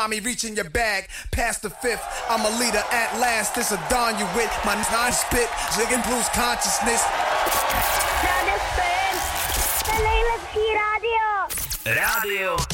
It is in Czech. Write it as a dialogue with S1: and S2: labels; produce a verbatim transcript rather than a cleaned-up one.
S1: Me reaching your bag past the fifth. I'm a leader at last. This a dawn you with my nine spit. Jigging blues consciousness.
S2: Radio Spin. To nejlepší rádio.
S3: Rádio